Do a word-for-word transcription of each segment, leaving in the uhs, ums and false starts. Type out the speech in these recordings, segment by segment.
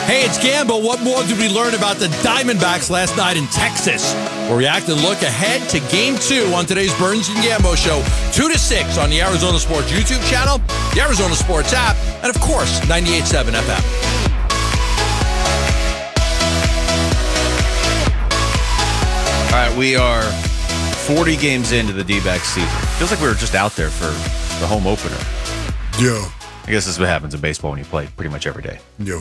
Hey, it's Gambo. What more did we learn about the Diamondbacks last night in Texas? We'll react and look ahead to Game two on today's Burns and Gambo Show, two to six on the Arizona Sports YouTube channel, the Arizona Sports app, and, of course, ninety-eight point seven F M. All right, we are forty games into the D-backs season. Feels like we were just out there for the home opener. Yeah. I guess this is what happens in baseball when you play pretty much every day. Yeah.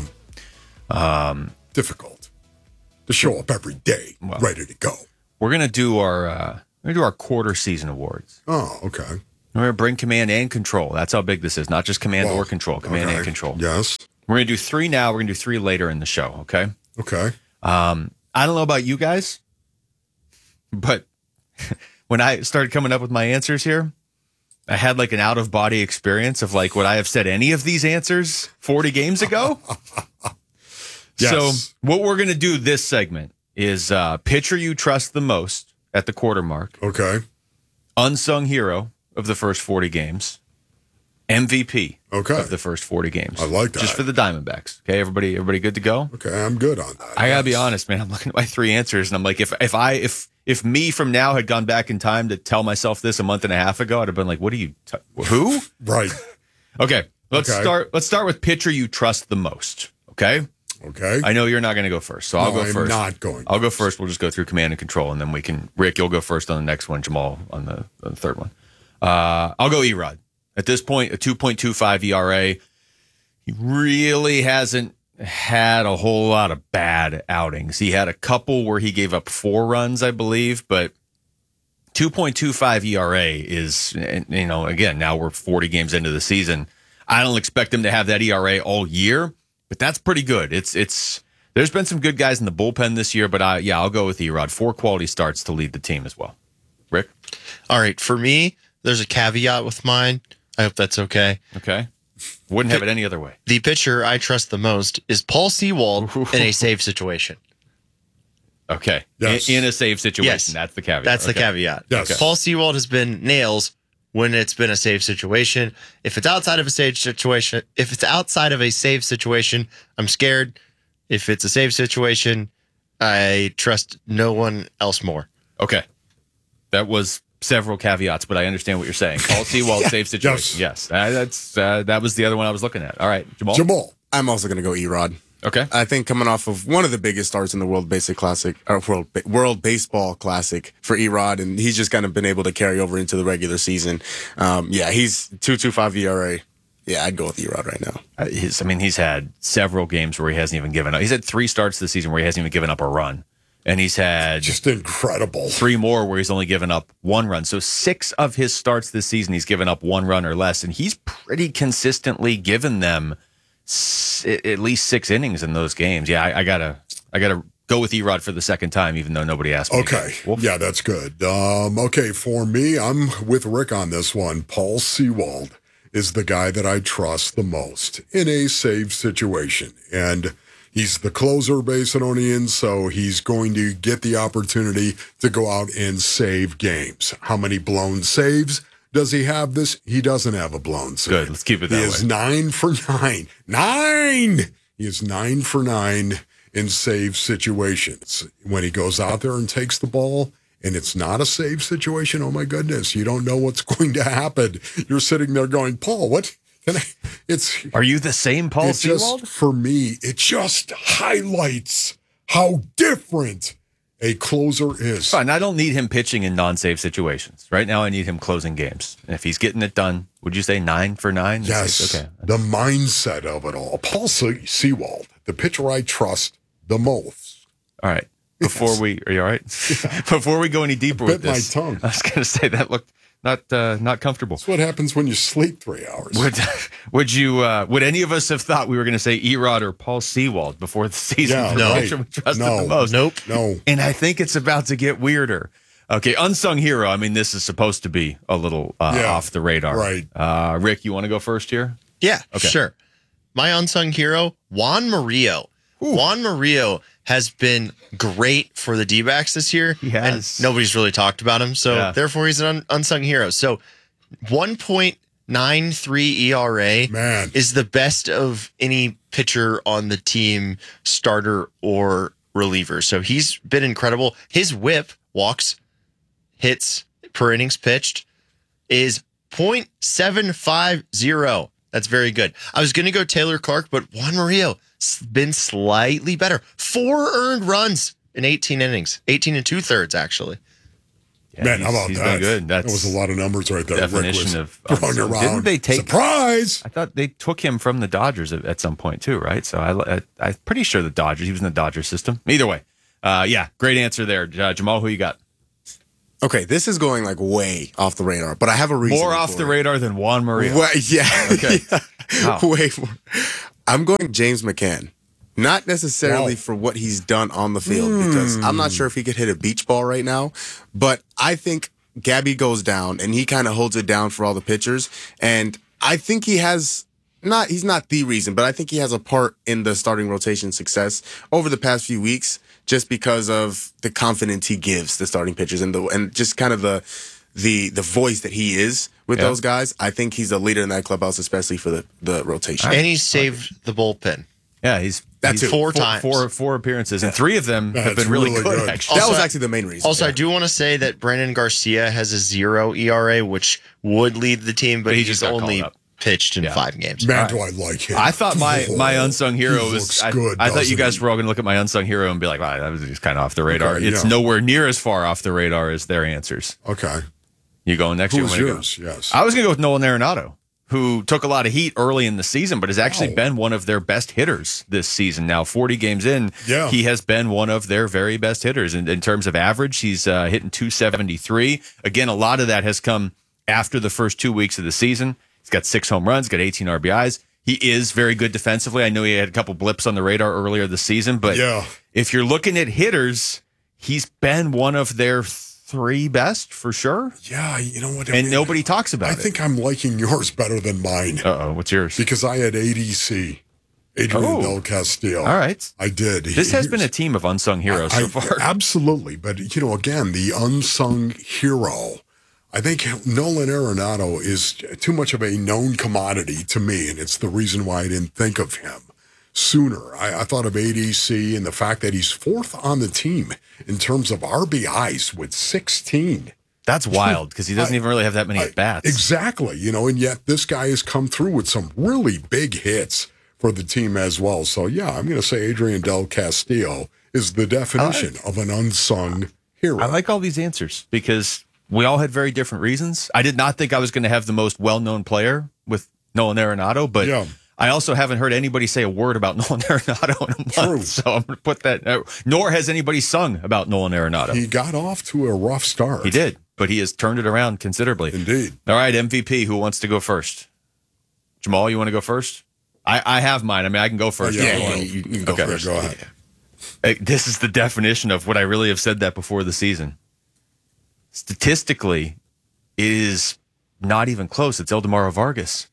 Um, Difficult to show up every day, well, ready to go. We're gonna do our uh, we're gonna do our quarter season awards. Oh, okay. We're gonna bring command and control. That's how big this is. Not just command Well, or control. Command okay. and control. Yes. We're gonna do three now. We're gonna do three later in the show. Okay. Okay. Um, I don't know about you guys, but when I started coming up with my answers here, I had like an out of body experience of like, would I have said any of these answers forty games ago? Yes. So what we're going to do this segment is uh, pitcher you trust the most at the quarter mark, Okay. unsung hero of the first forty games, M V P Okay. of the first forty games. I like that. Just for the Diamondbacks. Okay, everybody, everybody good to go? Okay. I'm good on that. I gotta be Yes. honest, man. I'm looking at my three answers, and I'm like, if if I if if me from now had gone back in time to tell myself this a month and a half ago, I'd have been like, "What are you? T- who?" Right. Okay, let's Okay. start. Let's start with pitcher you trust the most. Okay, Okay. I know you're not going to go first, so I'll No, go I'm first. not going I'll go first. We'll just go through command and control, and then we can. Rick, you'll go first on the next one. Jamal on the, on the third one. Uh, I'll go Erod. At this point, a two point two five E R A. He really hasn't had a whole lot of bad outings. He had a couple where he gave up four runs, I believe, but two point two five E R A is, you know, again, now we're forty games into the season. I don't expect him to have that E R A all year, but that's pretty good. It's, it's, there's been some good guys in the bullpen this year, but I, yeah, I'll go with Erod. Four quality starts to lead the team as well. Rick? All right, for me, there's a caveat with mine. I hope that's okay. Okay. Wouldn't have it any other way. The pitcher I trust the most is Paul Sewald in a save situation. Okay. Yes. In, in a save situation. Yes. That's the caveat. That's the Okay. caveat. Yes. Okay. Paul Sewald has been nails when it's been a save situation. If it's outside of a save situation, if it's outside of a save situation, I'm scared. If it's a save situation, I trust no one else more. Okay. That was several caveats, but I understand what you're saying. Paul Sewald save situation. Yes. Uh, that's uh, that was the other one I was looking at. All right. Jamal? Jamal. I'm also going to go Erod. Okay. I think coming off of one of the biggest starts in the World Basic Classic, or World World Baseball Classic for Erod, and he's just kind of been able to carry over into the regular season. Um, yeah, he's two point two five E R A. Yeah, I'd go with Erod right now. Uh, his, I mean, he's had several games where he hasn't even given up. He's had three starts this season where he hasn't even given up a run. And he's had Just incredible. three more where he's only given up one run. So six of his starts this season, he's given up one run or less. And he's pretty consistently given them s- at least six innings in those games. Yeah, I, I gotta, I gotta go with Erod for the second time, even though nobody asked me. Okay. Well, Yeah, that's good. Um, okay, for me, I'm with Rick on this one. Paul Sewald is the guy that I trust the most in a save situation. And he's the closer, Basinonian, so he's going to get the opportunity to go out and save games. How many blown saves does he have this? He doesn't have a blown save. Good. Let's keep it that He way. is nine for nine. Nine! He is nine for nine in save situations. When he goes out there and takes the ball, and it's not a save situation, oh my goodness, you don't know what's going to happen. You're sitting there going, Paul, what? Can I? It's Are you the same Paul it just, Sewald? for me, it just highlights how different a closer is. Fine. I don't need him pitching in non-save situations. Right now, I need him closing games. And if he's getting it done, would you say nine for nine? Yes, Okay. the mindset of it all. Paul Se- Sewald, the pitcher I trust the most. All right. Before Yes. we, are you all right? Before we go any deeper Bit with this, my tongue. I was going to say that looked not uh, not comfortable. That's what happens when you sleep three hours. Would would you uh, would any of us have thought we were going to say Erod or Paul Sewald before the season? Yeah, for no. the pitcher we trusted No. the most? Nope. No. And I think it's about to get weirder. Okay, unsung hero. I mean, this is supposed to be a little uh, Yeah, off the radar. right. Uh, Rick, you want to go first here? Yeah, Okay. sure. My unsung hero, Juan Murillo. Juan Murillo has been great for the D-backs this year. He has. And nobody's really talked about him, so Yeah. therefore he's an un- unsung hero. So one point nine point three E R A Man. is the best of any pitcher on the team, starter or reliever. So he's been incredible. His whip, walks, hits per innings pitched, is point seven five zero. That's very good. I was going to go Taylor Clark, but Juan Murillo has been slightly better. Four earned runs in eighteen innings, eighteen and two thirds, actually. Yeah, Man, he's- how about he's that? been good. That's that was a lot of numbers right there. Rick definition was of throwing unsung. around. Didn't they take- Surprise? I thought they took him from the Dodgers at, at some point too, right? So I, I, I'm pretty sure the Dodgers. He was in the Dodger system. Either way, uh, yeah, great answer there, uh, Jamal. Who you got? Okay, this is going like way off the radar, but I have a reason. More off the radar than Juan Murillo. Well, yeah. Okay. yeah. Wow. Way more. I'm going James McCann. Not necessarily Wow. for what he's done on the field, because I'm not sure if he could hit a beach ball right now, but I think Gabby goes down and he kind of holds it down for all the pitchers. And I think he has not, he's not the reason, but I think he has a part in the starting rotation success over the past few weeks, just because of the confidence he gives the starting pitchers and the, and just kind of the, the, the voice that he is with Yeah. those guys. I think he's a leader in that clubhouse, especially for the, the rotation. And he saved the bullpen. Yeah, he's That's he's it. Four four times. four four appearances, and three of them have That's been really, really good, good. Actually, That was Also- actually the main reason. Also, I do want to say that Brandon Garcia has a zero E R A, which would lead the team, but, But he he's just got only called up. pitched in Yeah. five games. Man, do I like him. I thought my my Oh, unsung hero he was. looks I, good, I thought you doesn't guys he? were all going to look at my unsung hero and be like, "Wow, that was just kind of off the radar." Okay, it's yeah. nowhere near as far off the radar as their answers. Okay. You going next? You Who's wanna go? yours? Yes. I was going to go with Nolan Arenado, who took a lot of heat early in the season, but has actually Wow. been one of their best hitters this season. Now, forty games in, Yeah. he has been one of their very best hitters. And in terms of average, he's uh, hitting two seventy-three. Again, a lot of that has come after the first two weeks of the season. He's got six home runs, got eighteen R B Is. He is very good defensively. I know he had a couple blips on the radar earlier this season, but Yeah. if you're looking at hitters, he's been one of their three best for sure. Yeah, you know what? I And mean, nobody talks about I it. think I'm liking yours better than mine Uh-oh, what's yours? because I had A D C, Adrian Oh. Del Castillo. All right. I did. This has He- been a team of unsung heroes I- so far. Absolutely. But, you know, again, the unsung hero. I think Nolan Arenado is too much of a known commodity to me, and it's the reason why I didn't think of him sooner. I, I thought of A D C and the fact that he's fourth on the team in terms of R B Is with sixteen. That's wild because he doesn't even really have that many at bats. Exactly. You know, and yet this guy has come through with some really big hits for the team as well. So, yeah, I'm going to say Adrian Del Castillo is the definition of an unsung hero. I like all these answers because we all had very different reasons. I did not think I was going to have the most well-known player with Nolan Arenado, but Yeah. I also haven't heard anybody say a word about Nolan Arenado in a month. True. So I'm going to put that. Uh, nor has anybody sung about Nolan Arenado. He got off to a rough start. He did, but he has turned it around considerably. Indeed. All right, M V P. Who wants to go first? Jamal, you want to go first? I, I have mine. I mean, I can go first. Yeah, if you yeah, want. you, you can go Okay. first. Go ahead. Hey, This is the definition of what I really have said that before the season. Statistically, it is not even close. It's Eldemaro Vargas.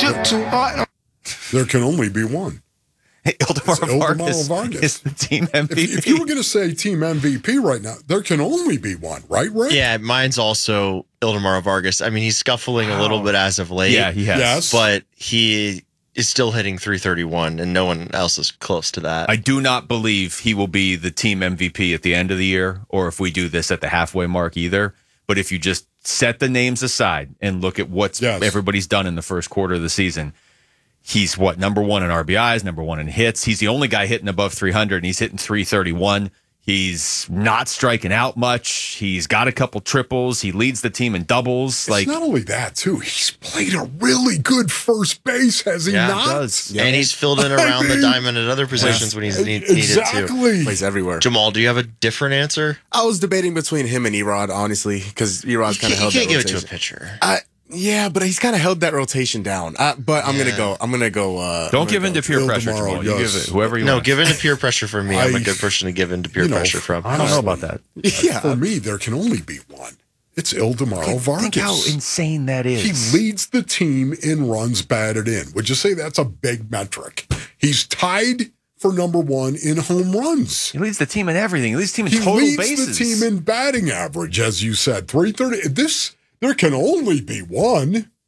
There can only be one. Eldemaro, Eldemaro Vargas, Vargas. is the team M V P. If, if you were going to say team M V P right now, there can only be one, right, Rick? Yeah, mine's also Ildemaro Vargas. I mean, he's scuffling a little bit as of late. yeah, he has. Yes. but he is still hitting three thirty-one, and no one else is close to that. I do not believe he will be the team M V P at the end of the year, or if we do this at the halfway mark either. But if you just set the names aside and look at what Yes. everybody's done in the first quarter of the season, he's what, number one in R B Is, number one in hits. He's the only guy hitting above three hundred, and he's hitting three thirty-one. He's not striking out much. He's got a couple triples. He leads the team in doubles. It's Like, not only that, too. He's played a really good first base, has he Yeah, he not? does. And he's filled in around the mean- diamond at other positions when he's need, needed to. Exactly. Plays everywhere. Jamal, do you have a different answer? I was debating between him and Erod, honestly, because Erod's You kind of can't, held you can't that give it to a rotation. pitcher. I, yeah, but he's kind of held that rotation down. Uh, but I'm Yeah. gonna go. I'm gonna go. Uh, don't I'm give gonna in to go- peer Eldemaro, pressure, Jamal. You yes. give it whoever you No, want. give in to peer pressure from me. I'm a I- good person to give in to peer you know, pressure from. I don't know about that. Yeah, For me, there can only be one. It's Ildemaro Vargas. Think how insane that is. He leads the team in runs batted in. Would you say that's a big metric? He's tied for number one in home runs. He leads the team in everything. He leads the team in He total leads bases. the team in batting average, as you said, three thirty. This there can only be one.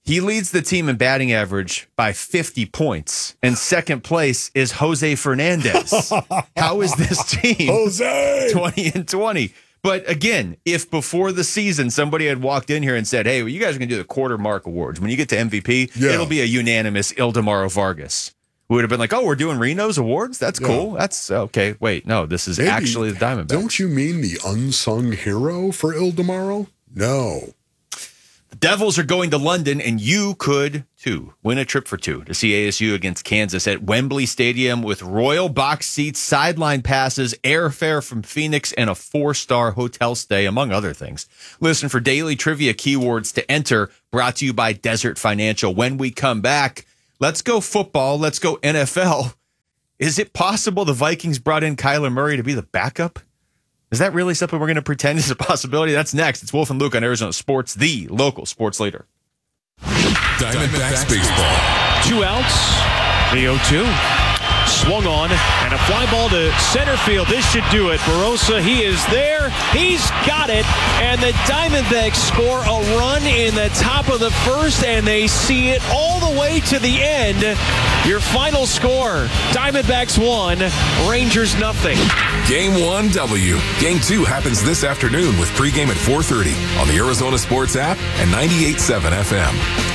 He leads the team in batting average by fifty points, and second place is Jose Fernandez. How is this team Jose twenty and twenty? But again, if before the season somebody had walked in here and said, hey, well, you guys are going to do the quarter mark awards. When you get to M V P, Yeah. it'll be a unanimous Ildemaro Vargas. We would have been like, oh, we're doing Reno's awards? That's Yeah. cool. That's okay. Wait, no, this is Maybe- actually the Diamondbacks. Don't you mean the unsung hero for Ildemaro? No. The Devils are going to London, and you could, too, win a trip for two to see A S U against Kansas at Wembley Stadium with royal box seats, sideline passes, airfare from Phoenix, and a four-star hotel stay, among other things. Listen for daily trivia keywords to enter, brought to you by Desert Financial. When we come back, let's go football, let's go N F L. Is it possible the Vikings brought in Kyler Murray to be the backup? Is that really something we're going to pretend is a possibility? That's next. It's Wolf and Luke on Arizona Sports, the local sports leader. Diamondbacks baseball. Two outs. The oh two. Swung on, and a fly ball to center field. This should do it. Barossa, he is there. He's got it. And the Diamondbacks score a run in the top of the first, and they see it all the way to the end. Your final score, Diamondbacks one, Rangers nothing. Game one W. Game two happens this afternoon with pregame at four thirty on the Arizona Sports app and ninety-eight point seven F M.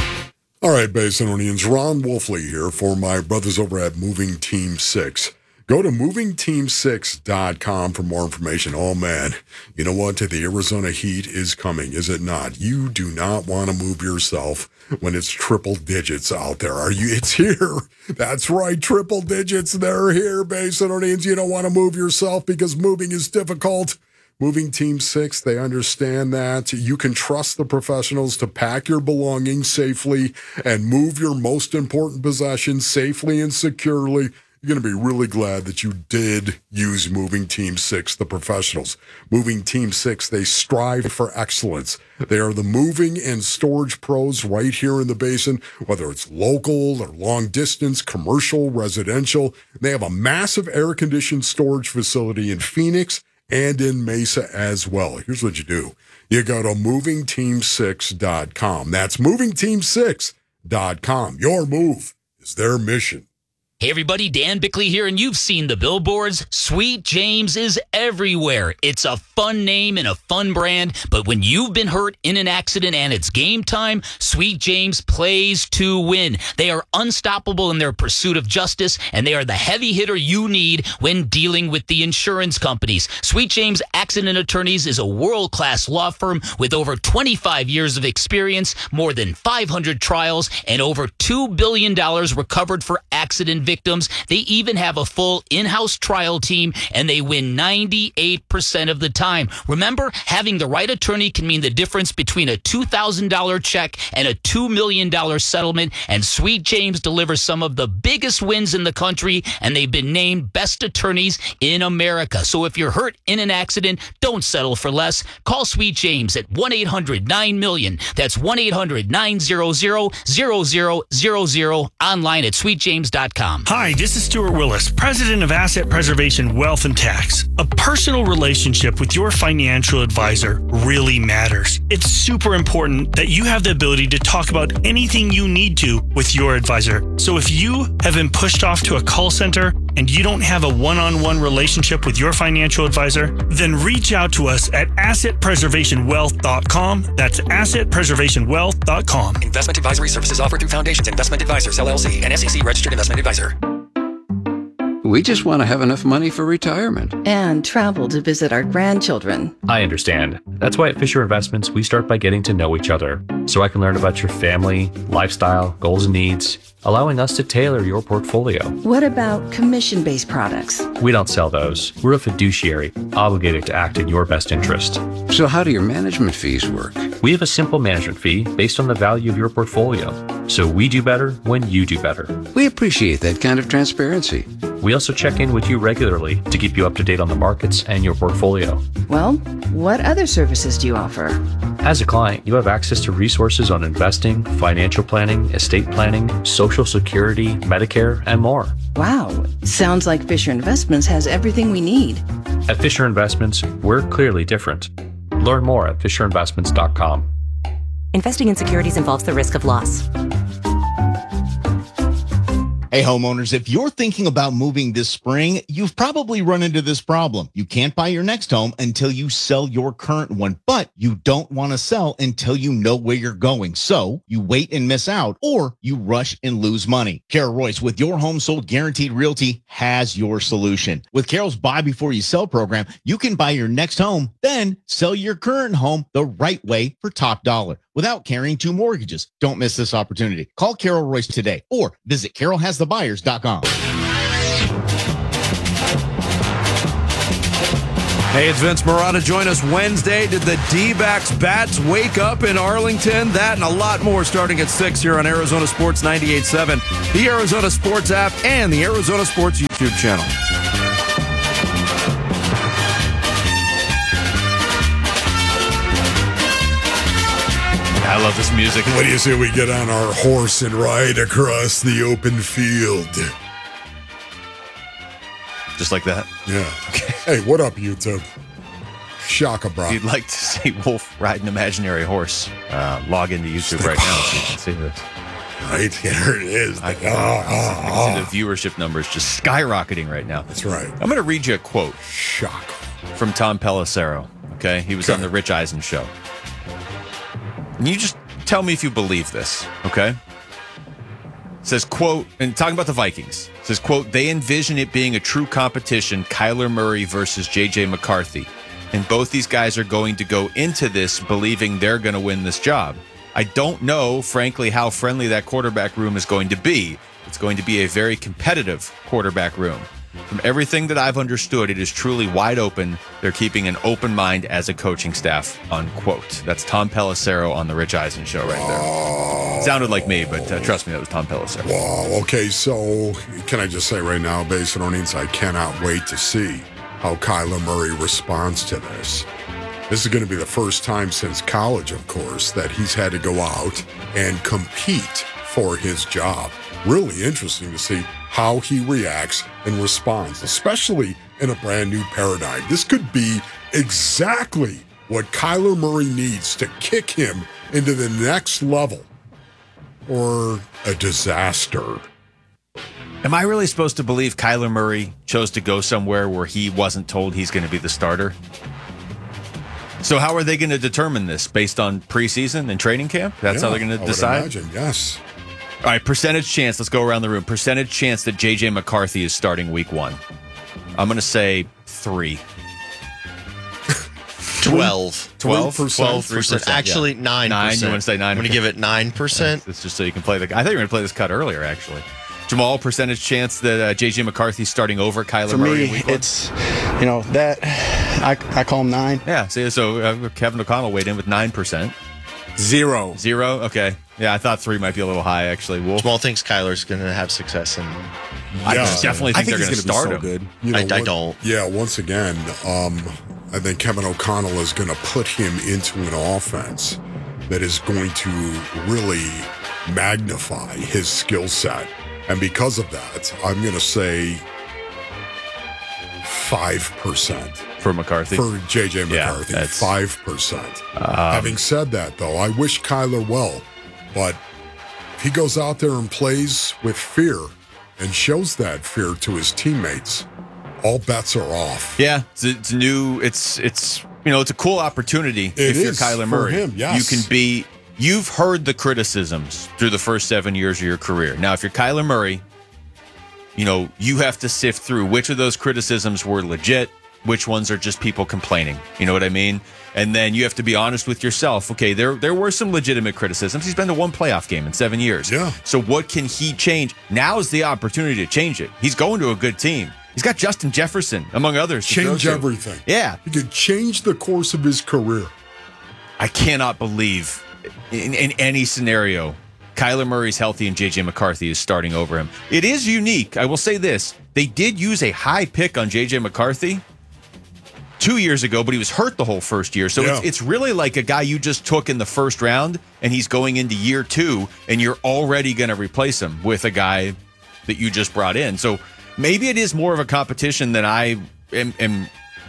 All right, Basinonians, Ron Wolfley here for my brothers over at Moving Team six. Go to moving team six dot com for more information. Oh, man, you know what? The Arizona heat is coming, is it not? You do not want to move yourself when it's triple digits out there. Are you? It's here. That's right, triple digits. They're here, Basinonians. You don't want to move yourself because moving is difficult. Moving Team six, they understand that. You can trust the professionals to pack your belongings safely and move your most important possessions safely and securely. You're going to be really glad that you did use Moving Team six, the professionals. Moving Team six, they strive for excellence. They are the moving and storage pros right here in the basin, whether it's local or long distance, commercial, residential. They have a massive air-conditioned storage facility in Phoenix and in Mesa as well. Here's what you do. You go to moving team six dot com. That's moving team six dot com. Your move is their mission. Hey everybody, Dan Bickley here, and you've seen the billboards. Sweet James is everywhere. It's a fun name and a fun brand, but when you've been hurt in an accident and it's game time, Sweet James plays to win. They are unstoppable in their pursuit of justice, and they are the heavy hitter you need when dealing with the insurance companies. Sweet James Accident Attorneys is a world-class law firm with over twenty-five years of experience, more than five hundred trials, and over two billion dollars recovered for accident victims. Victims. They even have a full in-house trial team, and they win ninety-eight percent of the time. Remember, having the right attorney can mean the difference between a two thousand dollars check and a two million dollars settlement, and Sweet James delivers some of the biggest wins in the country, and they've been named best attorneys in America. So if you're hurt in an accident, don't settle for less. Call Sweet James at one eight hundred nine million. That's one eight hundred nine hundred zero zero zero zero, online at sweet james dot com. Hi, this is Stuart Willis, President of Asset Preservation Wealth and Tax. A personal relationship with your financial advisor really matters. It's super important that you have the ability to talk about anything you need to with your advisor. So if you have been pushed off to a call center and you don't have a one-on-one relationship with your financial advisor, then reach out to us at asset preservation wealth dot com. That's asset preservation wealth dot com. Investment advisory services offered through Foundations Investment Advisors, L L C, an S E C registered investment advisor. We just want to have enough money for retirement. And travel to visit our grandchildren. I understand. That's why at Fisher Investments, we start by getting to know each other, so I can learn about your family, lifestyle, goals and needs, allowing us to tailor your portfolio. What about commission-based products? We don't sell those. We're a fiduciary, obligated to act in your best interest. So how do your management fees work? We have a simple management fee based on the value of your portfolio. So we do better when you do better. We appreciate that kind of transparency. We also check in with you regularly to keep you up to date on the markets and your portfolio. Well, what other services do you offer? As a client, you have access to resources on investing, financial planning, estate planning, Social Security, Medicare, and more. Wow, sounds like Fisher Investments has everything we need. At Fisher Investments, we're clearly different. Learn more at fisher investments dot com. Investing in securities involves the risk of loss. Hey, homeowners, if you're thinking about moving this spring, you've probably run into this problem. You can't buy your next home until you sell your current one, but you don't want to sell until you know where you're going. So you wait and miss out, or you rush and lose money. Carol Royce with Your Home Sold Guaranteed Realty has your solution. With Carol's Buy Before You Sell program, you can buy your next home, then sell your current home the right way for top dollar, without carrying two mortgages. Don't miss this opportunity. Call Carol Royce today or visit carol has the buyers dot com. Hey, it's Vince Marotta. Join us Wednesday. Did the D-backs bats wake up in Arlington? That and a lot more starting at six here on Arizona Sports ninety-eight point seven, the Arizona Sports app, and the Arizona Sports YouTube channel. I love this music. What do you say we get on our horse and ride across the open field? Just like that? Yeah. Okay. Hey, what up, YouTube? Shaka, bro. If you'd like to see Wolf ride an imaginary horse, uh, log into YouTube right now so you can see this. Right, here it is. I can, ah, ah, I can see the viewership numbers just skyrocketing right now. That's right. I'm going to read you a quote. Shock. From Tom Pelissero, okay? He was okay. on the Rich Eisen show. And you just tell me if you believe this, okay? It says, quote, and talking about the Vikings, it says, quote, they envision it being a true competition, Kyler Murray versus J J McCarthy. And both these guys are going to go into this believing they're going to win this job. I don't know, frankly, how friendly that quarterback room is going to be. It's going to be a very competitive quarterback room. From everything that I've understood, it is truly wide open. They're keeping an open mind as a coaching staff, unquote. That's Tom Pelissero on the Rich Eisen show right there. Oh. Sounded like me, but uh, trust me, that was Tom Pelissero. Wow. Okay, so can I just say right now, Basinonians, I cannot wait to see how Kyler Murray responds to this. This is going to be the first time since college, of course, that he's had to go out and compete for his job. Really interesting to see how he reacts and responds, especially in a brand new paradigm. This could be exactly what Kyler Murray needs to kick him into the next level, or a disaster. Am I really supposed to believe Kyler Murray chose to go somewhere where he wasn't told he's going to be the starter? So how are they going to determine this? Based on preseason and training camp? That's yeah, how they're going to decide? I would imagine, yes. All right, percentage chance. Let's go around the room. Percentage chance that J J McCarthy is starting week one. I'm going to say three. Twelve. Twelve? Twelve percent. Actually, nine percent. Nine? You want to say nine? I'm going to give it nine percent. It's just so you can play the... I thought you were going to play this cut earlier, actually. Jamal, percentage chance that uh, J J McCarthy's starting over Kyler For Murray? For me, it's, you know, that... I, I call him nine. Yeah, see, so uh, Kevin O'Connell weighed in with nine percent. Zero. Zero? Okay. Yeah, I thought three might be a little high, actually. Wolf? Jamal thinks Kyler's going to have success. And I yeah. definitely think, I think they're going to start so him. Good. You know, I, I what, don't. Yeah, once again, um, I think Kevin O'Connell is going to put him into an offense that is going to really magnify his skill set. And because of that, I'm going to say five percent. For McCarthy? For J J McCarthy, yeah, five percent. Um, Having said that, though, I wish Kyler well, but if he goes out there and plays with fear and shows that fear to his teammates, all bets are off. Yeah, it's, it's new. It's, it's you know, it's a cool opportunity it if you're is Kyler for Murray. Him, yes. You can be, you've heard the criticisms through the first seven years of your career. Now, if you're Kyler Murray, you know, you have to sift through which of those criticisms were legit, which ones are just people complaining. You know what I mean? And then you have to be honest with yourself. Okay, there there were some legitimate criticisms. He's been to one playoff game in seven years. Yeah. So what can he change? Now is the opportunity to change it. He's going to a good team. He's got Justin Jefferson, among others. Change everything. Yeah. He could change the course of his career. I cannot believe in, in any scenario Kyler Murray's healthy and J J McCarthy is starting over him. It is unique. I will say this. They did use a high pick on J J McCarthy two years ago, but he was hurt the whole first year. So yeah. it's, it's really like a guy you just took in the first round, and he's going into year two, and you're already going to replace him with a guy that you just brought in. So maybe it is more of a competition than I am, am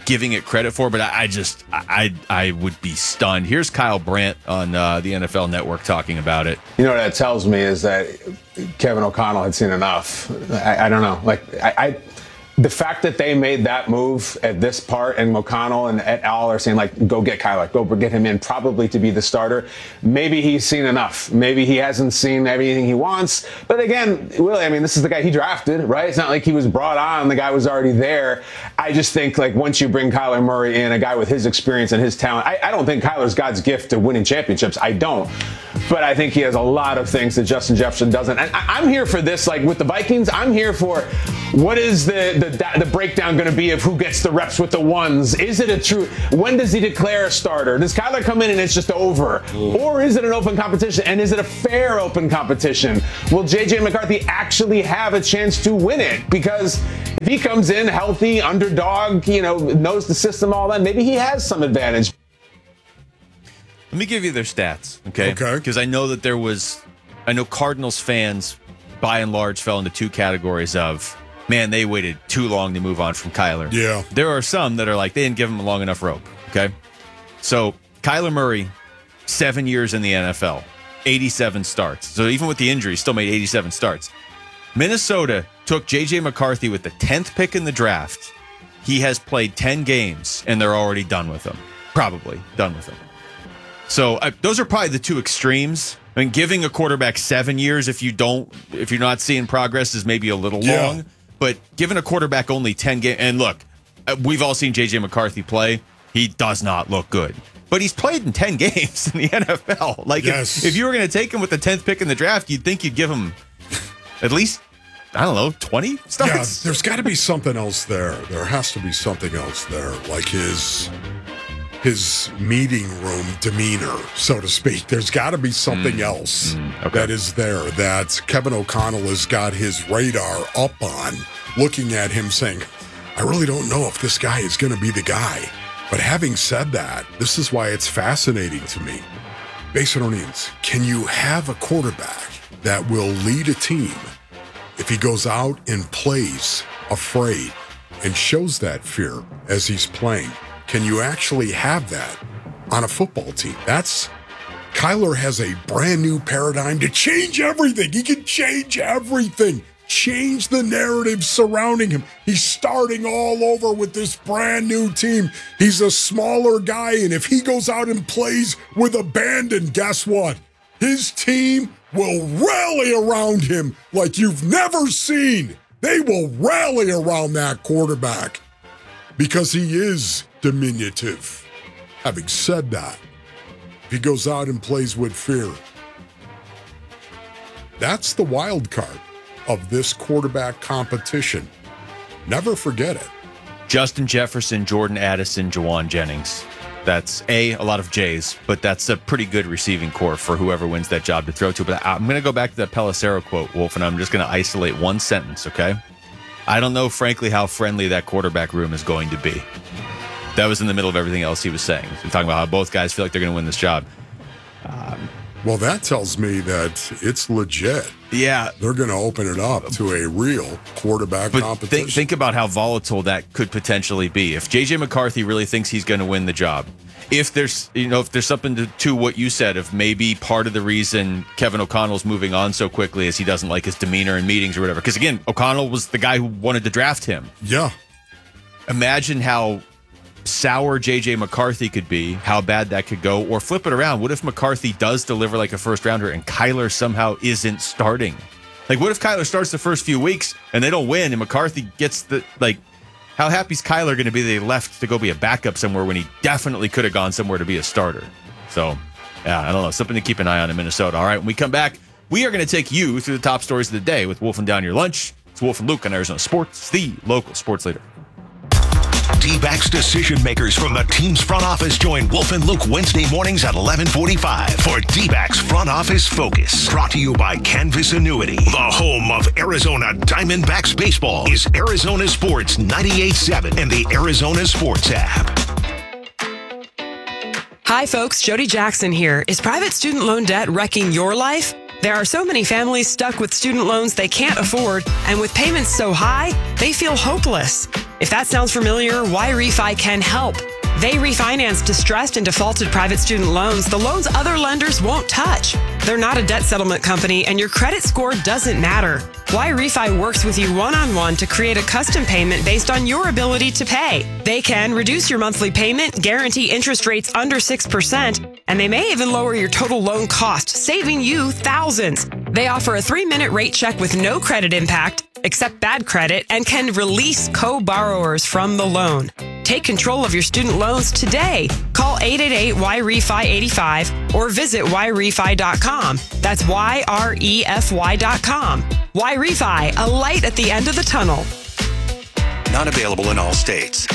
giving it credit for, but I, I just I I would be stunned. Here's Kyle Brandt on uh, the N F L Network talking about it. You know what that tells me is that Kevin O'Connell had seen enough. I, I don't know. Like I, I, the fact that they made that move at this part, and O'Connell and et al. Are saying like, go get Kyler, go get him in, probably to be the starter. Maybe he's seen enough. Maybe he hasn't seen everything he wants. But again, Willie, I mean, this is the guy he drafted, right? It's not like he was brought on. The guy was already there. I just think like once you bring Kyler Murray in, a guy with his experience and his talent, I, I don't think Kyler's God's gift to winning championships. I don't. But I think he has a lot of things that Justin Jefferson doesn't. And I, I'm here for this, like with the Vikings, I'm here for what is the, the, the breakdown going to be of who gets the reps with the ones? Is it a true, when does he declare a starter? Does Kyler come in and it's just over? Or is it an open competition? And is it a fair open competition? Will J J McCarthy actually have a chance to win it? Because if he comes in healthy, underdog, you know, knows the system, all that, maybe he has some advantage. Let me give you their stats, okay? Okay. Because I know that there was, I know Cardinals fans, by and large, fell into two categories of, man, they waited too long to move on from Kyler. Yeah. There are some that are like, they didn't give him a long enough rope, okay? So, Kyler Murray, seven years in the N F L, eighty-seven starts. So, even with the injury, still made eighty-seven starts. Minnesota took J J McCarthy with the tenth pick in the draft. He has played ten games, and they're already done with him. Probably done with him. So uh, those are probably the two extremes. I mean, giving a quarterback seven years if you don't, if you're not seeing progress is maybe a little Yeah. long. But giving a quarterback only ten games, and look, uh, we've all seen J J McCarthy play. He does not look good, but he's played in ten games in the N F L. Like Yes. if, if you were going to take him with the tenth pick in the draft, you'd think you'd give him at least, I don't know, twenty starts. Yeah, there's got to be something else there. There has to be something else there, like his his meeting room demeanor, so to speak. There's got to be something Mm. else Mm, okay. that is there that Kevin O'Connell has got his radar up on, looking at him saying, I really don't know if this guy is going to be the guy. But having said that, this is why it's fascinating to me. Mason Orleans, can you have a quarterback that will lead a team if he goes out and plays afraid and shows that fear as he's playing? Can you actually have that on a football team? That's Kyler has a brand new paradigm to change everything. He can change everything, change the narrative surrounding him. He's starting all over with this brand new team. He's a smaller guy, and if he goes out and plays with abandon, guess what? His team will rally around him like you've never seen. They will rally around that quarterback because he is diminutive. Having said that, if he goes out and plays with fear, that's the wild card of this quarterback competition. Never forget it. Justin Jefferson, Jordan Addison, Jawan Jennings. That's A, a lot of J's, but that's a pretty good receiving core for whoever wins that job to throw to. But I'm going to go back to that Pelissero quote, Wolf, and I'm just going to isolate one sentence, okay? I don't know, frankly, how friendly that quarterback room is going to be. That was in the middle of everything else he was saying. He's talking about how both guys feel like they're going to win this job. Um, well, that tells me that it's legit. Yeah. They're going to open it up to a real quarterback but competition. Think, think about how volatile that could potentially be. If J J McCarthy really thinks he's going to win the job, if there's, you know, if there's something to, to what you said, of maybe part of the reason Kevin O'Connell's moving on so quickly is he doesn't like his demeanor in meetings or whatever. Because again, O'Connell was the guy who wanted to draft him. Yeah. Imagine how sour J J McCarthy could be, how bad that could go. Or flip it around. What if McCarthy does deliver like a first rounder and Kyler somehow isn't starting? Like, what if Kyler starts the first few weeks and they don't win and McCarthy gets the, like, how happy is Kyler going to be that he left to go be a backup somewhere when he definitely could have gone somewhere to be a starter? So, yeah, I don't know. Something to keep an eye on in Minnesota. All right, when we come back, we are going to take you through the top stories of the day with Wolf and Down Your Lunch. It's Wolf and Luke on Arizona Sports, the local sports leader. D-backs decision makers from the team's front office join Wolf and Luke Wednesday mornings at eleven forty-five for D-backs Front Office Focus. Brought to you by Canvas Annuity. The home of Arizona Diamondbacks baseball is Arizona Sports ninety-eight point seven and the Arizona Sports app. Hi, folks. Jody Jackson here. Is private student loan debt wrecking your life? There are so many families stuck with student loans they can't afford, and with payments so high, they feel hopeless. If that sounds familiar, Y-Refi can help. They refinance distressed and defaulted private student loans the loans other lenders won't touch. They're not a debt settlement company, and your credit score doesn't matter. Y-Refi works with you one-on-one to create a custom payment based on your ability to pay. They can reduce your monthly payment, guarantee interest rates under six percent, and they may even lower your total loan cost, saving you thousands. They offer a three-minute rate check with no credit impact, accept bad credit, and can release co-borrowers from the loan. Take control of your student loans today. Call eight eight eight Y R E F I eighty-five or visit Y refi dot com. That's Y R E F Y dot com. Y-Refi, a light at the end of the tunnel. Not available in all states.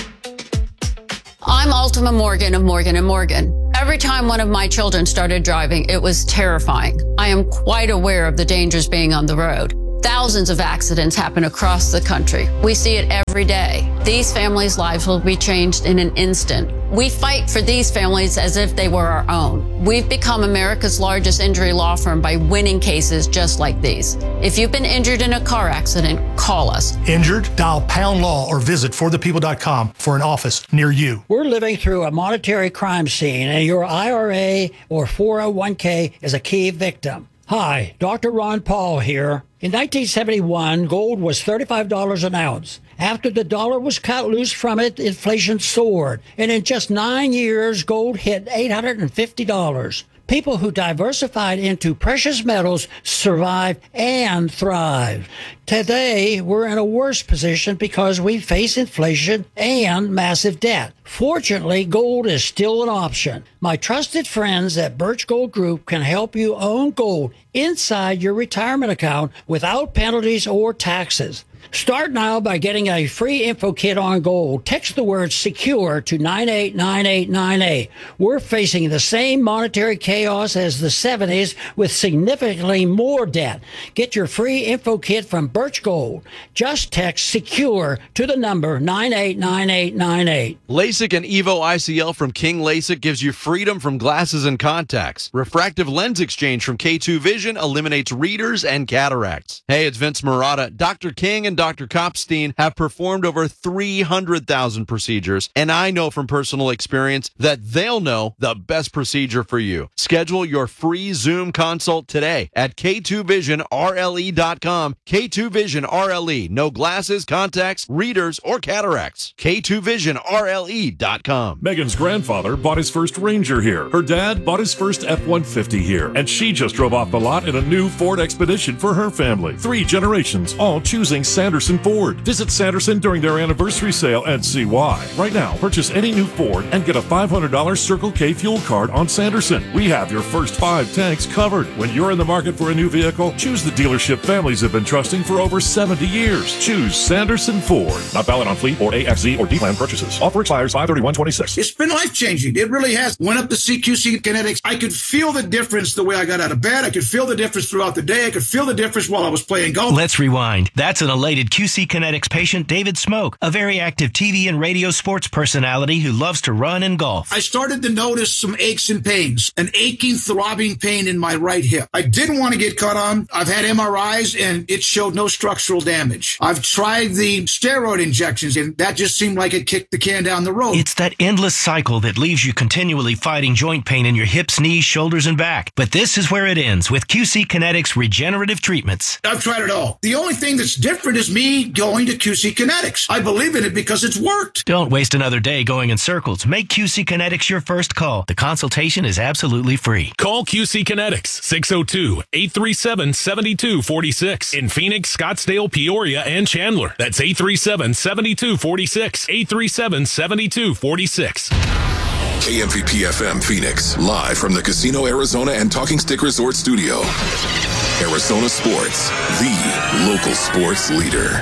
I'm Ultima Morgan of Morgan and Morgan. Every time one of my children started driving, it was terrifying. I am quite aware of the dangers being on the road. Thousands of accidents happen across the country. We see it every day. These families' lives will be changed in an instant. We fight for these families as if they were our own. We've become America's largest injury law firm by winning cases just like these. If you've been injured in a car accident, call us. Injured? Dial pound law or visit for the people dot com for an office near you. We're living through a monetary crime scene, and your I R A or four oh one k is a key victim. Hi, Doctor Ron Paul here. In nineteen seventy-one, gold was thirty-five dollars an ounce. After the dollar was cut loose from it, inflation soared. And in just nine years, gold hit eight hundred fifty dollars. People who diversified into precious metals survive and thrive. Today, we're in a worse position because we face inflation and massive debt. Fortunately, gold is still an option. My trusted friends at Birch Gold Group can help you own gold inside your retirement account without penalties or taxes. Start now by getting a free info kit on gold. Text the word SECURE to nine eight nine eight nine eight. We're facing the same monetary chaos as the seventies with significantly more debt. Get your free info kit from Birch Gold. Just text SECURE to the number nine eight nine eight nine eight. LASIK and EVO I C L from King LASIK gives you freedom from glasses and contacts. Refractive lens exchange from K two Vision eliminates readers and cataracts. Hey, it's Vince Marotta. Doctor King and Doctor Kopstein have performed over three hundred thousand procedures, and I know from personal experience that they'll know the best procedure for you. Schedule your free Zoom consult today at K two vision R L E dot com. K two Vision R L E. No glasses, contacts, readers, or cataracts. K two vision R L E dot com. Megan's grandfather bought his first Ranger here. Her dad bought his first F one fifty here. And she just drove off the lot in a new Ford Expedition for her family. Three generations, all choosing Sanderson Ford. Visit Sanderson during their anniversary sale and see why. Right now, purchase any new Ford and get a five hundred dollars Circle K fuel card on Sanderson. We have your first five tanks covered. When you're in the market for a new vehicle, choose the dealership families have been trusting for over seventy years. Choose Sanderson Ford. Not valid on fleet or A F Z or D-Plan purchases. Offer expires five thirty-one twenty-six. It's been life-changing. It really has. Went up to C Q C Kinetics. I could feel the difference the way I got out of bed. I could feel the difference throughout the day. I could feel the difference while I was playing golf. Let's rewind. That's an elated Q C Kinetics patient, David Smoke, a very active T V and radio sports personality who loves to run and golf. I started to notice some aches and pains, an aching, throbbing pain in my right hip. I didn't want to get cut on. I've had M R Is and it showed no structural damage. I've tried the steroid injections and that just seemed like it kicked the can down the road. It's that endless cycle that leaves you continually fighting joint pain in your hips, knees, shoulders, and back. But this is where it ends with Q C Kinetics regenerative treatments. I've tried it all. The only thing that's different is me going to Q C Kinetics. I believe in it because it's worked. Don't waste another day going in circles. Make Q C Kinetics your first call. The consultation is absolutely free. Call Q C Kinetics, six oh two, eight three seven, seven two four six in Phoenix, Scottsdale, Peoria, and Chandler. That's eight three seven, seven two four six, eight three seven, seven two four six. K M V P F M Phoenix, live from the Casino Arizona and Talking Stick Resort Studio. Arizona Sports, the local sports leader.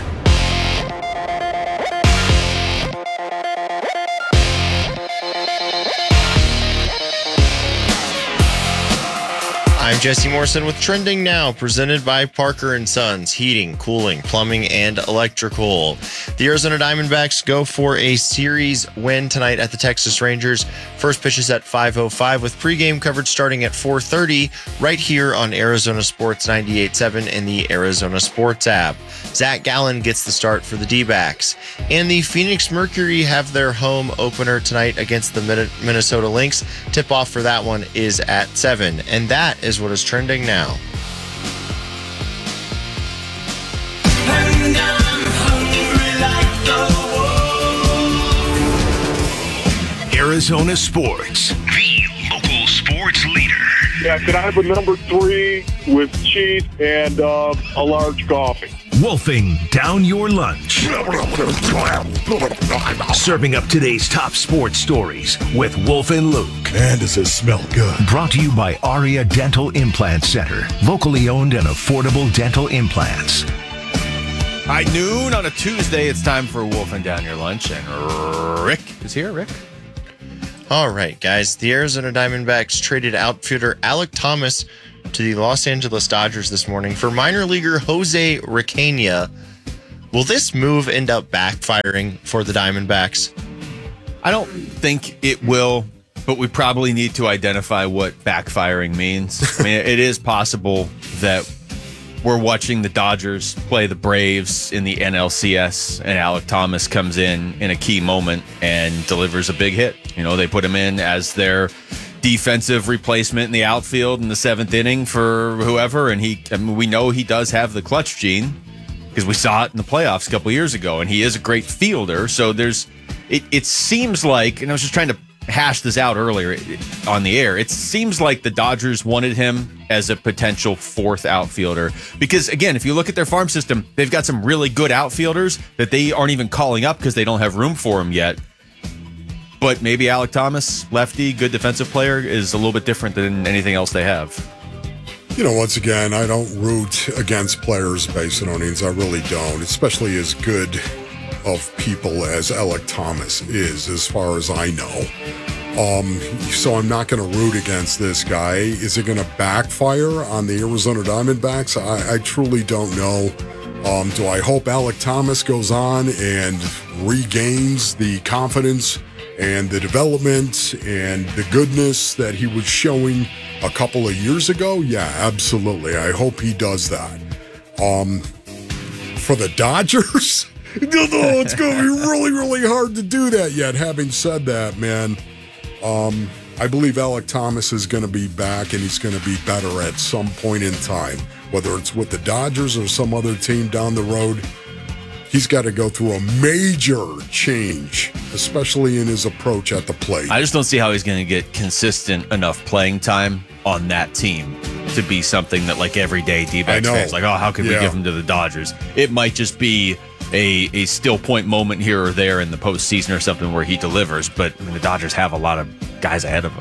I'm Jesse Morrison with Trending Now, presented by Parker and Sons, heating, cooling, plumbing, and electrical. The Arizona Diamondbacks go for a series win tonight at the Texas Rangers. First pitch is at five oh five with pregame coverage starting at four thirty right here on Arizona Sports ninety-eight point seven and the Arizona Sports app. Zach Gallen gets the start for the D-backs. And the Phoenix Mercury have their home opener tonight against the Minnesota Lynx. Tip-off for that one is at seven. And that is what is trending now. Arizona Sports, the local sports leader. Yeah, can I have a number three with cheese and uh, a large coffee? Wolfing down your lunch. Serving up today's top sports stories with Wolf and Luke. Man, does it smell good. Brought to you by Aria Dental Implant Center. Locally owned and affordable dental implants. High noon on a Tuesday. It's time for Wolfing Down Your Lunch. And Rick is here. Rick? All right, guys. The Arizona Diamondbacks traded outfielder Alek Thomas to the Los Angeles Dodgers this morning for minor leaguer Jose Requena. Will this move end up backfiring for the Diamondbacks? I don't think it will, but we probably need to identify what backfiring means. I mean, it is possible that we're watching the Dodgers play the Braves in the N L C S, and Alek Thomas comes in in a key moment and delivers a big hit. You know, they put him in as their defensive replacement in the outfield in the seventh inning for whoever, and he, I mean, we know he does have the clutch gene because we saw it in the playoffs a couple years ago, and he is a great fielder. So there's, it, it seems like, and I was just trying to hash this out earlier on the air, it seems like the Dodgers wanted him as a potential fourth outfielder because, again, if you look at their farm system, they've got some really good outfielders that they aren't even calling up because they don't have room for him yet. But maybe Alek Thomas, lefty, good defensive player, is a little bit different than anything else they have. You know, once again, I don't root against players based on innings. I really don't, especially as good of people as Alek Thomas is, as far as I know. Um, so I'm not going to root against this guy. Is it going to backfire on the Arizona Diamondbacks? I, I truly don't know. Um, do I hope Alek Thomas goes on and regains the confidence and the development and the goodness that he was showing a couple of years ago? Yeah, absolutely. I hope he does that. Um, for the Dodgers, no, it's going to be really, really hard to do that yet. Having said that, man, um, I believe Alek Thomas is going to be back and he's going to be better at some point in time, whether it's with the Dodgers or some other team down the road. He's got to go through a major change, especially in his approach at the plate. I just don't see how he's going to get consistent enough playing time on that team to be something that, like, every day D-backs fans like, oh, how could yeah. we give him to the Dodgers? It might just be a, a still point moment here or there in the postseason or something where he delivers, but I mean, the Dodgers have a lot of guys ahead of him.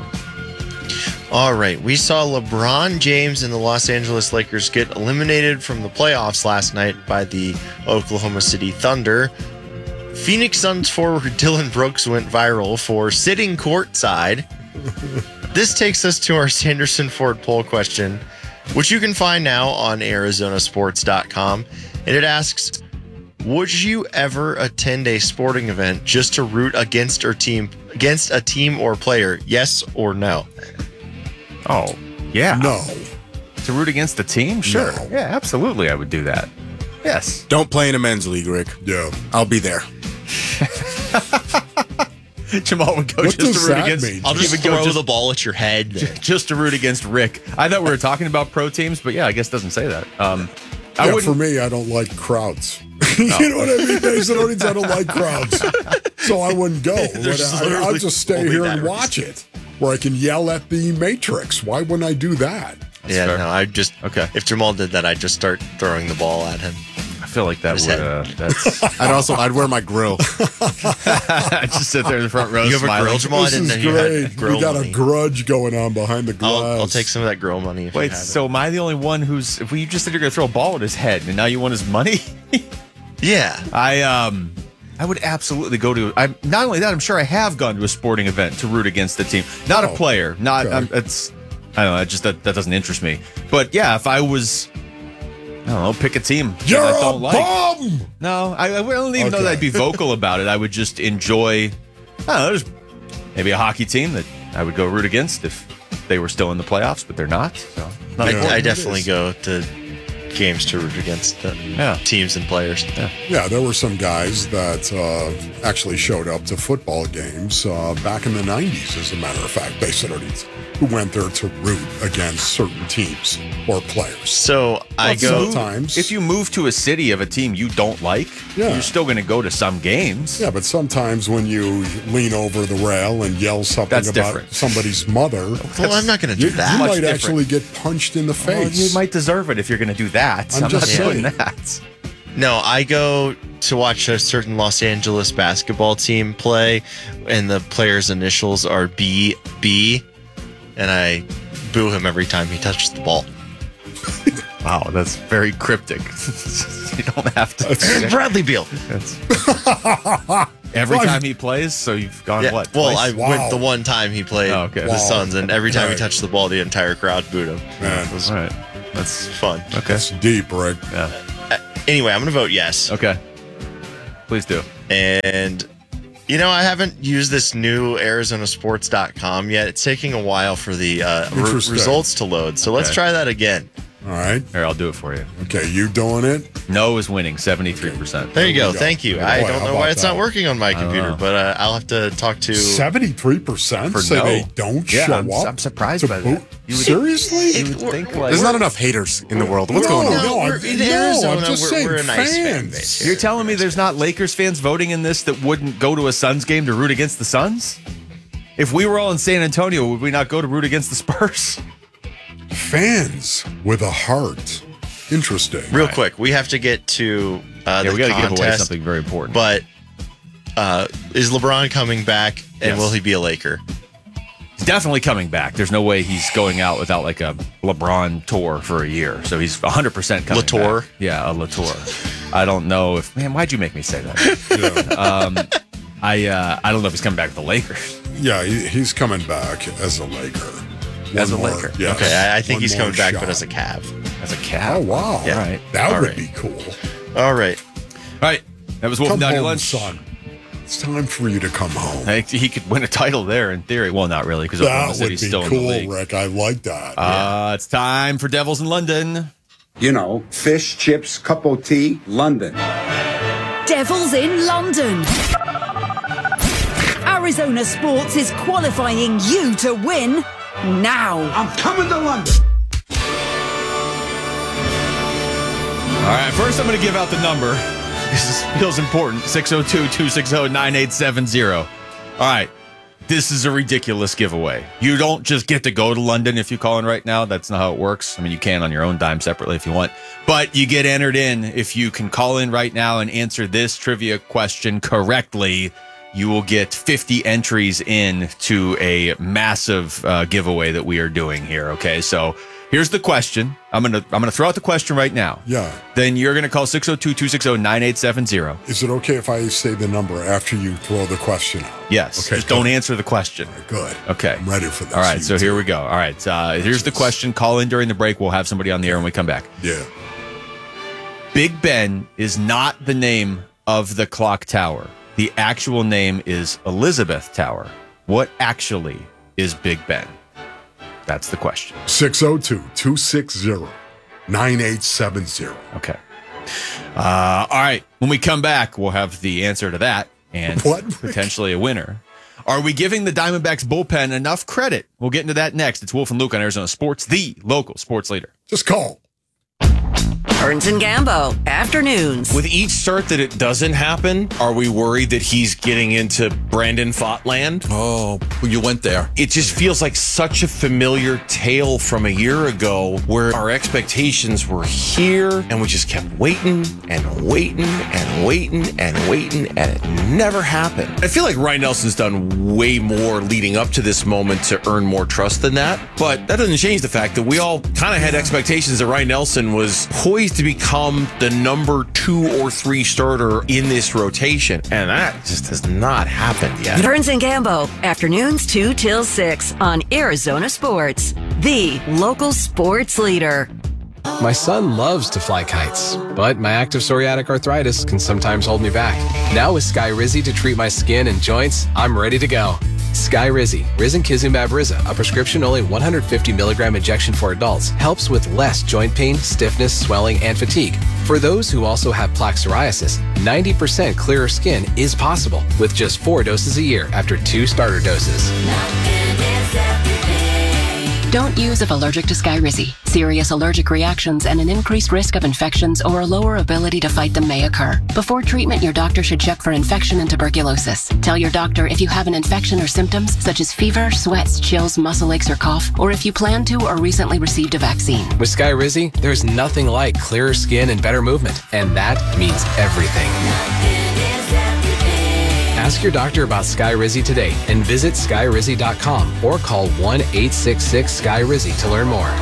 All right, we saw LeBron James and the Los Angeles Lakers get eliminated from the playoffs last night by the Oklahoma City Thunder. Phoenix Suns forward Dillon Brooks went viral for sitting courtside. This takes us to our Sanderson Ford poll question, which you can find now on Arizona Sports dot com. And it asks, would you ever attend a sporting event just to root against or team against a team or player? Yes or no? Oh, yeah. No. To root against the team? Sure. No. Yeah, absolutely I would do that. Yes. Don't play in a men's league, Rick. Yeah. I'll be there. Jamal would go What just does to root that against. mean? I'll just he would go throw just, the ball at your head. just to root against Rick. I thought we were talking about pro teams, but yeah, I guess it doesn't say that. Um, I Yeah, wouldn't. for me, I don't like crowds. You know what I mean? There's no reason I don't like crowds. So I wouldn't go. But I, I'll just stay here and watch it, where I can yell at the Matrix. Why wouldn't I do that? Yeah, fair. no, I just Okay. If Jamal did that, I'd just start throwing the ball at him. I feel like that His would. head. Uh, that's. I'd also I'd wear my grill. I just sit there in the front row. You have a smiling. grill, Jamal? I This didn't is know you had great. grill We got money. a grudge going on behind the glass. I'll, I'll take some of that grill money if you Wait, have it. so am I the only one who's? If you just said you're going to throw a ball at his head, and now you want his money? Yeah. I um, I would absolutely go to. I'm not only that. I'm sure I have gone to a sporting event to root against the team. Not Oh, a player. Not. okay. Um, it's. I don't know. It just that, that doesn't interest me. But yeah, if I was, I don't know, pick a team You're that I a don't like. bum! No, I, I don't even know that I'd be vocal about it. I would just enjoy. I don't know. There's maybe a hockey team that I would go root against if they were still in the playoffs, but they're not. So not I, I definitely go to games to root against the yeah. teams and players. Yeah. Yeah, there were some guys that uh, actually showed up to football games uh, back in the nineties, as a matter of fact, basically, who went there to root against certain teams or players. So I Well, go sometimes. If you move to a city of a team you don't like, Yeah. you're still going to go to some games. Yeah, but sometimes when you lean over the rail and yell something That's about different. somebody's mother, Well, I'm not going to do you, that. you Much might different. actually get punched in the Well, face. you might deserve it if you're going to do that. I'm I'm, just not doing saying. that. No, I go to watch a certain Los Angeles basketball team play, and the player's initials are B B, and I boo him every time he touches the ball. Wow, that's very cryptic. You don't have to. Bradley Beal. That's, every time he plays, so you've gone Yeah, what? well, twice? I Wow. went the one time he played Oh, okay. the Wow. Suns, and every time he Right. touched the ball, the entire crowd booed him. Man, It was All right. That's fun. okay. That's deep, Rick. Yeah. Anyway, I'm going to vote yes. Okay. Please do. And, you know, I haven't used this new Arizona Sports dot com yet. It's taking a while for the uh, re- Interesting. results to load. So let's Okay. try that again. All right. Here, I'll do it for you. Okay, you doing it? No is winning, seventy-three percent. There you There go. we go. Thank you. Yeah, I boy, don't how know why about it's that? not working on my don't computer, know. but uh, I'll have to talk to. seventy-three percent For say no. they don't Yeah, show I'm- up. I'm surprised to by that. boot. You would- Seriously? You would think like There's not enough haters in the world. What's No, going on? no, we're, I- in no, I'm Arizona, just we're, saying we're a nice fan fans. base. here. You're telling me there's not Lakers fans voting in this that wouldn't go to a Suns game to root against the Suns? If we were all in San Antonio, would we not go to root against the Spurs? Fans with a heart. Interesting. Real quick, we have to get to uh, Yeah, the we got to give away contest, something very important. But uh, is LeBron coming back, and Yes. will he be a Laker? He's definitely coming back. There's no way he's going out without like a LeBron tour for a year. So he's one hundred percent coming Latour? back. Yeah, a Latour. I don't know if, man, why'd you make me say that? um, I uh, I don't know if he's coming back with the Lakers. Yeah, he, he's coming back as a Laker. As One a more- Laker. yes. Okay, I, I think One he's more coming back, shot. but as a Cav. As a cat. Oh, wow. Yeah. All right. That All would right. be cool. All right. All right. That was Wolf Come Down Your home, Lunch. son. It's time for you to come home. I think he could win a title there in theory. Well, not really, because Oklahoma That would City's be still in the cool, league. Rick. I like that. Uh, It's time for Devils in London. You know, fish, chips, cup of tea, London. Devils in London. Arizona Sports is qualifying you to win now. I'm coming to London. All right, first I'm going to give out the number. This feels important. six oh two, two six oh, nine eight seven oh. All right. This is a ridiculous giveaway. You don't just get to go to London if you call in right now. That's not how it works. I mean, you can on your own dime separately if you want. But you get entered in if you can call in right now and answer this trivia question correctly. You will get fifty entries in to a massive uh, giveaway that we are doing here. Okay, so here's the question. I'm gonna I'm gonna throw out the question right now. Yeah. Then you're gonna call six oh two, two six oh, nine eight seven oh. Is it okay if I say the number after you throw the question out? Yes. Okay, Just good. don't answer the question. Good. Okay. I'm ready for this. All right. You So too. here we go. All right. Uh, here's the question. Call in during the break. We'll have somebody on the air when we come back. Yeah. Big Ben is not the name of the clock tower. The actual name is Elizabeth Tower. What actually is Big Ben? That's the question. six oh two, two six oh, nine eight seven oh. Okay. Uh, all right. When we come back, we'll have the answer to that and What? potentially a winner. Are we giving the Diamondbacks bullpen enough credit? We'll get into that next. It's Wolf and Luke on Arizona Sports, the local sports leader. Just call. Burns and Gambo, afternoons. With each start that it doesn't happen, are we worried that he's getting into Brandon Pfaadt land? Oh, you went there. It just feels like such a familiar tale from a year ago where our expectations were here and we just kept waiting and waiting and waiting and waiting and it never happened. I feel like Ryan Nelson's done way more leading up to this moment to earn more trust than that, but that doesn't change the fact that we all kind of had expectations that Ryan Nelson was poised to become the number two or three starter in this rotation, and that just has not happened yet. Burns and Gambo, afternoons two till six on Arizona Sports, the local sports leader. My son loves to fly kites, but my active psoriatic arthritis can sometimes hold me back. Now with Skyrizi to treat my skin and joints, I'm ready to go. Skyrizi, Risankizumab Riza, a prescription-only one hundred fifty milligram injection for adults, helps with less joint pain, stiffness, swelling, and fatigue. For those who also have plaque psoriasis, ninety percent clearer skin is possible with just four doses a year after two starter doses. Don't use if allergic to Skyrizi. Serious allergic reactions and an increased risk of infections or a lower ability to fight them may occur. Before treatment, your doctor should check for infection and tuberculosis. Tell your doctor if you have an infection or symptoms such as fever, sweats, chills, muscle aches, or cough, or if you plan to or recently received a vaccine. With Skyrizi, there's nothing like clearer skin and better movement, and that means everything. Ask your doctor about Skyrizi today and visit skyrizi dot com or call one eight six six Sky Rizzy to learn more.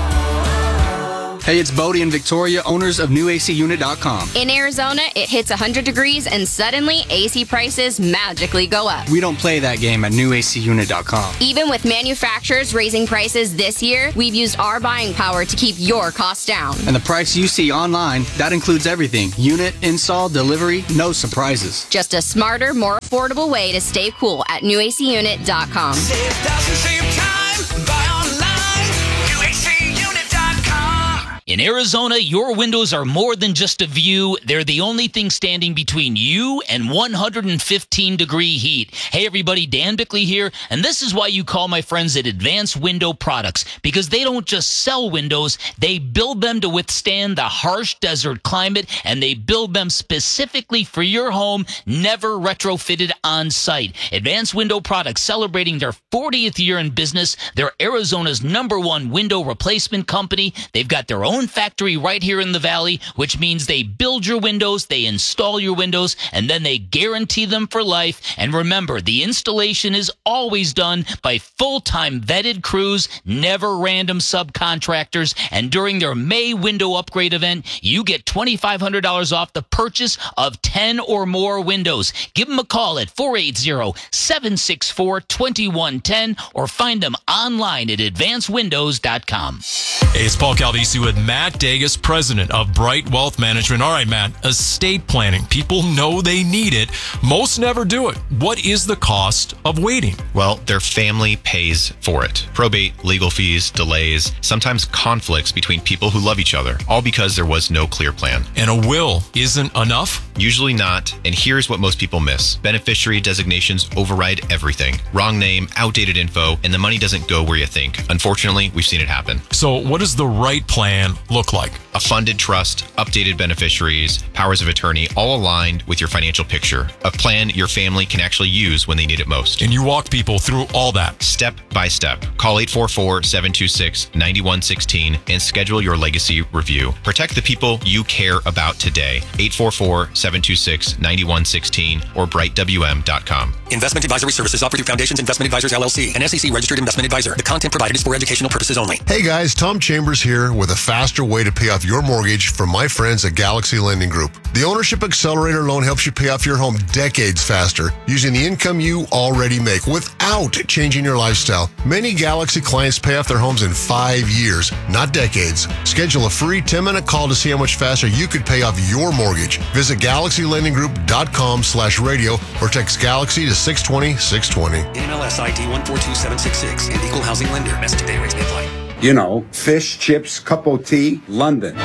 Hey, it's Bodie and Victoria, owners of new A C unit dot com. In Arizona, it hits one hundred degrees and suddenly A C prices magically go up. We don't play that game at new A C unit dot com. Even with manufacturers raising prices this year, we've used our buying power to keep your costs down. And the price you see online, that includes everything. Unit, install, delivery, no surprises. Just a smarter, more affordable way to stay cool at new A C unit dot com. Save thousands, save time, buy online, new A C unit dot com. In Arizona, your windows are more than just a view. They're the only thing standing between you and one hundred fifteen degree heat. Hey everybody, Dan Bickley here, and this is why you call my friends at Advanced Window Products, because they don't just sell windows, they build them to withstand the harsh desert climate, and they build them specifically for your home, never retrofitted on site. Advanced Window Products, celebrating their fortieth year in business. They're Arizona's number one window replacement company. They've got their own factory right here in the valley, which means they build your windows, they install your windows, and then they guarantee them for life. And remember, the installation is always done by full-time vetted crews, never random subcontractors. And during their May window upgrade event, you get twenty-five hundred dollars off the purchase of ten or more windows. Give them a call at four eight zero, seven six four, two one one zero or find them online at advanced windows dot com. Hey, it's Paul Calvisi with Matt Dagas, president of Bright Wealth Management. All right, Matt, estate planning. People know they need it. Most never do it. What is the cost of waiting? Well, their family pays for it. Probate, legal fees, delays, sometimes conflicts between people who love each other, all because there was no clear plan. And a will isn't enough? Usually not. And here's what most people miss. Beneficiary designations override everything. Wrong name, outdated info, and the money doesn't go where you think. Unfortunately, we've seen it happen. So what does the right plan look like? A funded trust, updated beneficiaries, powers of attorney, all aligned with your financial picture. A plan your family can actually use when they need it most. And you walk people through all that. Step by step. Call eight four four, seven two six, nine one one six and schedule your legacy review. Protect the people you care about today. eight four four, seven two six, nine one one six or bright w m dot com. Investment advisory services offered through Foundations Investment Advisors, L L C, an S E C registered investment advisor. The content provided is for educational purposes only. Hey guys, Tom Chambers here with a faster way to pay off your mortgage from my friends at Galaxy Lending Group. The Ownership Accelerator loan helps you pay off your home decades faster using the income you already make without changing your lifestyle. Many Galaxy clients pay off their homes in five years, not decades. Schedule a free ten-minute call to see how much faster you could pay off your mortgage. Visit galaxy lending group dot com slash radio or text Galaxy to six twenty, six twenty. N M L S I D one four two seven six six and Equal Housing Lender. Message and data rates may apply. You know, fish, chips, cup of tea, London.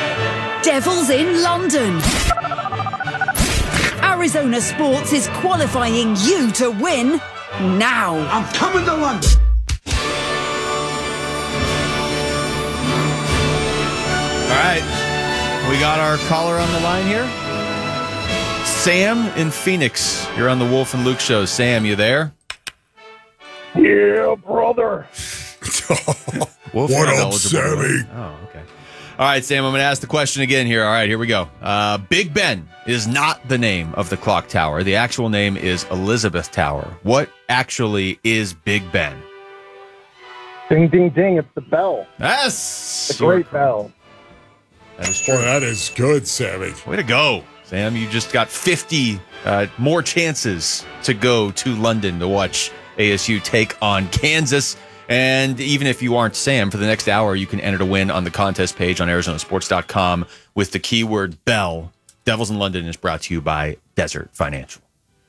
Devils in London. Arizona Sports is qualifying you to win now. I'm coming to London. All right. We got our caller on the line here. Sam in Phoenix. You're on the Wolf and Luke show. Sam, you there? Yeah, brother. Wolf What is up, eligible, Sammy? right? Oh, okay. All right, Sam, I'm going to ask the question again here. All right, here we go. Uh, Big Ben is not the name of the clock tower. The actual name is Elizabeth Tower. What actually is Big Ben? Ding, ding, ding. It's the bell. Yes. The great bell. That is true. Boy, that is good, Sammy. Way to go, Sam. You just got fifty uh, more chances to go to London to watch A S U take on Kansas. And even if you aren't Sam, for the next hour, you can enter to win on the contest page on Arizona Sports dot com with the keyword Bell. Devils in London is brought to you by Desert Financial.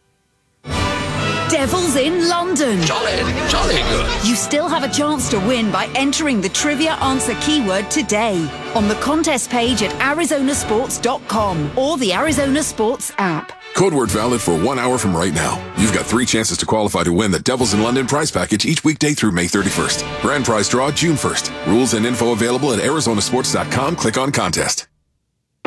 Devils in London. Jolly, jolly good. You still have a chance to win by entering the trivia answer keyword today on the contest page at Arizona Sports dot com or the Arizona Sports app. Code word valid for one hour from right now. You've got three chances to qualify to win the Devils in London prize package each weekday through May thirty-first. Grand prize draw June first. Rules and info available at Arizona Sports dot com. Click on contest.